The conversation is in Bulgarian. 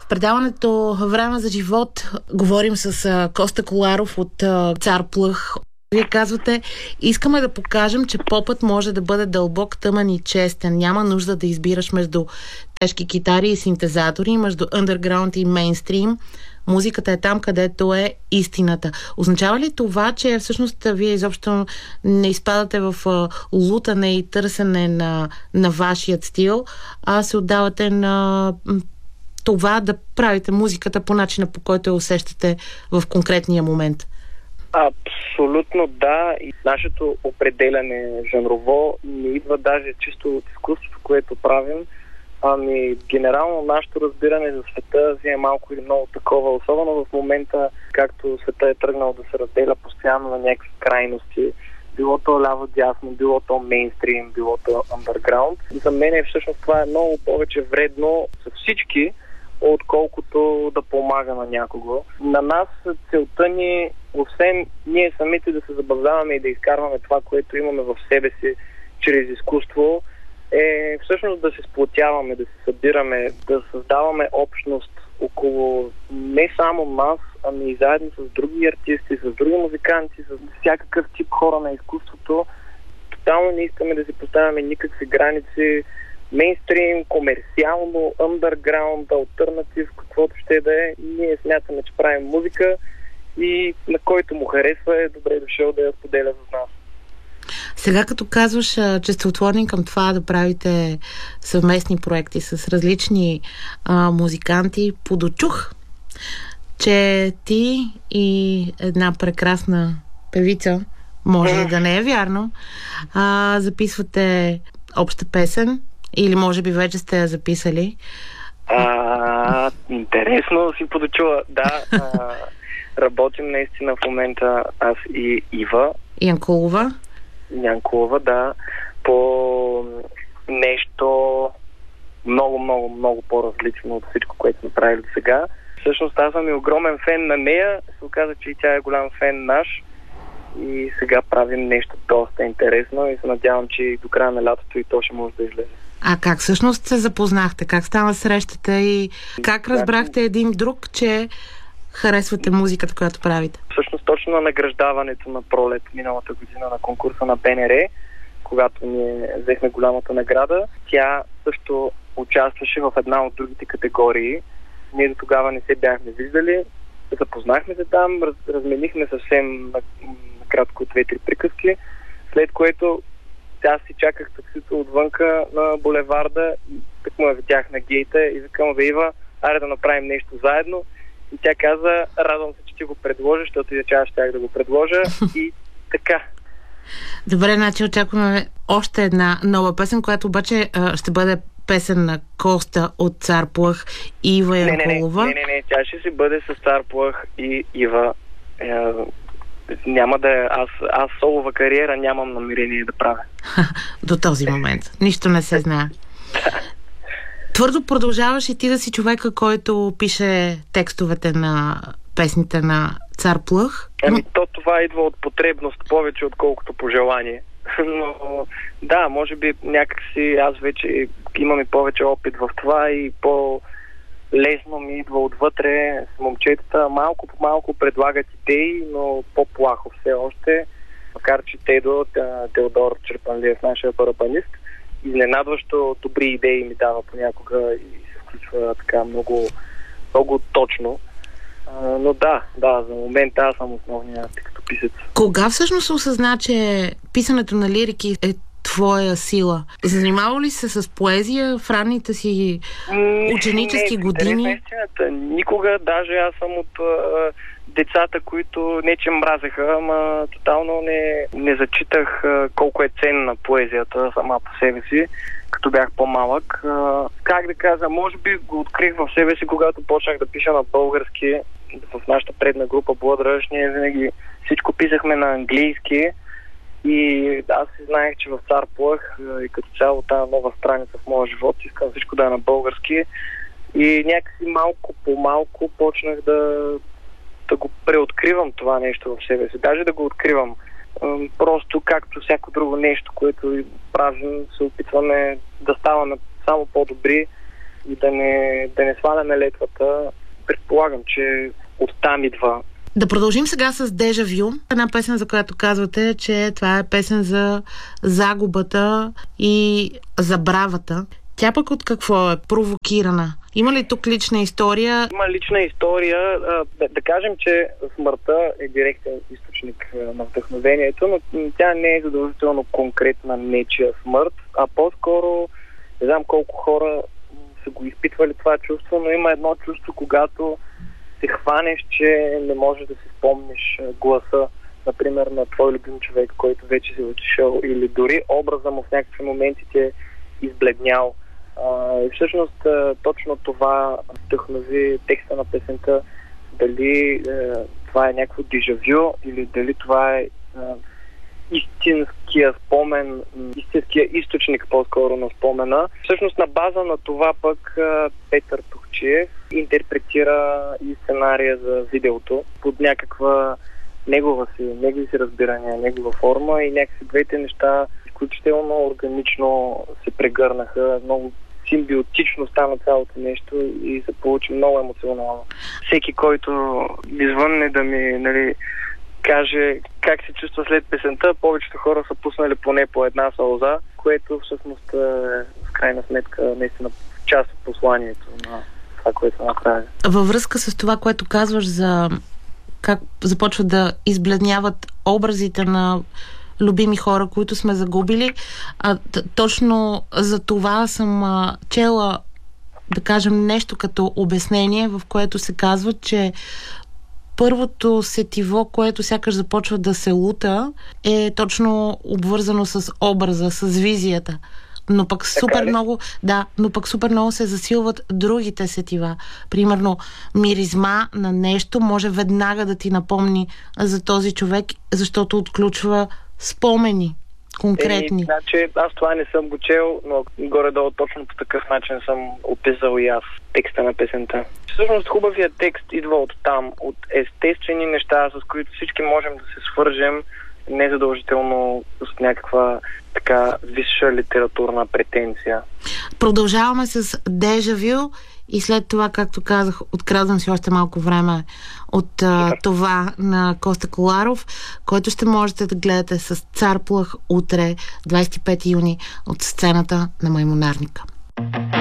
В предаването "Време за живот" говорим с Коста Коларов от Цар Плъх. Вие казвате, искаме да покажем, че попът може да бъде дълбок, тъмен и честен. Няма нужда да избираш между тежки китари и синтезатори, между underground и мейнстрим. Музиката е там, където е истината. Означава ли това, че всъщност вие изобщо не изпадате в лутане и търсене на вашият стил, а се отдавате на това да правите музиката по начина, по който я усещате в конкретния момент? Абсолютно да. И нашето определяне жанрово не идва даже чисто от изкуството, което правим. Генерално нашето разбиране за света си е малко или много такова, особено в момента, както света е тръгнал да се разделя постоянно на някакви крайности. Било то ляво-дясно, било то мейнстрим, било то андерграунд. За мен всъщност това е много повече вредно за всички, отколкото да помага на някого. На нас целта ни, освен ние самите да се забавляваме и да изкарваме това, което имаме в себе си чрез изкуство, е всъщност да се сплотяваме, да се събираме, да създаваме общност около не само нас, ами и заедно с други артисти, с други музиканти, с всякакъв тип хора на изкуството. Тотално не искаме да си поставяме никакви граници. Мейнстрим, комерциално, underground, алтернатив, каквото ще да е. Ние смятаме, че правим музика и на който му харесва е добре дошъл да я споделя с нас. Сега като казваш, че сте отворени към това да правите съвместни проекти с различни музиканти, подочух, че ти и една прекрасна певица, може да не е вярно, записвате обща песен или може би вече сте я записали. Интересно си подочула. Да, работим наистина в момента аз и Ива Янкулова, да, по нещо много по-различно от всичко, което сме правили до сега. Всъщност аз съм и огромен фен на нея, се оказа, че и тя е голям фен наш и сега правим нещо доста интересно и се надявам, че и до края на лятото и то ще може да излезе. А как всъщност се запознахте? Как стана срещата и как разбрахте един друг, че харесвате музиката, която правите? Всъщност точно на награждаването на Пролет миналата година на конкурса на БНР, когато ние взехме голямата награда, тя също участваше в една от другите категории. Ние до тогава не се бяхме виждали, запознахме се там, разменихме съвсем накратко 2-3 приказки, след което аз си чаках таксито отвънка на булеварда, так му я видях на гейта и викам: Ива, аре да направим нещо заедно. И тя каза: радвам се, че ти го предложиш, защото и аз щях да го предложа. И така. Добре, значи очакваме още една нова песен, която обаче ще бъде песен на Коста от Цар Плъх и Ива Янкулова. Не, тя ще си бъде с Цар Плъх и Ива. Няма да... Аз солова кариера нямам намерение да правя. До този момент. Нищо не се знае. Твърдо продължаваш и ти да си човека, който пише текстовете на песните на Цар Плъх? Това идва от потребност повече, отколкото пожелание. Но да, може би някакси аз вече имам и повече опит в това и по-лесно ми идва отвътре с момчетата. Малко по малко предлагат идеи, но по-плахо все още. Макар че Теодор Черпанлиев, нашия барабанист, изненадващо добри идеи ми дава понякога и се включва така много, много точно. Но да, за момента аз съм основният текстописец. Кога всъщност осъзна, че писането на лирики е твоя сила? Занимавал ли се с поезия в ранните си ученически години? Никога, даже аз съм от децата, които не че мразеха, ама тотално не зачитах колко е ценна поезията сама по себе си, като бях по-малък. Как да кажа, може би го открих в себе си, когато почнах да пиша на български. В нашата предна група Blood Rush ние винаги всичко писахме на английски и аз си знаех, че в Цар Плъх и като цяло тази нова страница в моя живот искам всичко да е на български и някакси малко по малко почнах да го преоткривам това нещо в себе си. Даже да го откривам. Просто както всяко друго нещо, което правим, се опитваме да ставаме само по-добри и да не сваляме летвата. Предполагам, че оттам идва. Да продължим сега с Déjà Vu. Една песен, за която казвате, че това е песен за загубата и забравата. Тя пък от какво е провокирана? Има ли тук лична история? Има лична история. Да кажем, че смъртта е директен източник на вдъхновението, но тя не е задължително конкретна нечия смърт, а по-скоро не знам колко хора са го изпитвали това чувство, но има едно чувство, когато се хванеш, че не можеш да си спомниш гласа, например, на твой любим човек, който вече си отишъл, или дори образа му в някакви моменти ти е избледнял. И всъщност точно това вдъхнови текста на песента. Дали това е някакво дежавю или дали това е истинския спомен, истинския източник по-скоро на спомена. Всъщност на база на това пък Петър Тухчиев интерпретира и сценария за видеото под някаква негови си разбирания, негова форма, и някакси двете неща изключително органично се прегърнаха, много симбиотично стана цялото нещо и се получи много емоционално. Всеки, който извънне да ми каже как се чувства след песента, повечето хора са пуснали поне по една сълза, което всъщност в крайна сметка наистина част от посланието на това, което направи. Във връзка с това, което казваш за как започват да избледняват образите на любими хора, които сме загубили, точно за това съм чела, да кажем, нещо като обяснение, в което се казва, че първото сетиво, което сякаш започва да се лута, е точно обвързано с образа, с визията. Но пък супер много се засилват другите сетива. Примерно, миризма на нещо може веднага да ти напомни за този човек, защото отключва спомени конкретни. Значи, аз това не съм го чел, но горе-долу точно по такъв начин съм описал и аз текста на песента. Всъщност хубавият текст идва от там, от естествени неща, с които всички можем да се свържем, не задължително с някаква така висша литературна претенция. Продължаваме с Déjà Vu и след това, както казах, открадвам си още малко време от това на Коста Коларов, който ще можете да гледате с Цар Плъх утре, 25 юни, от сцената на Маймунарника.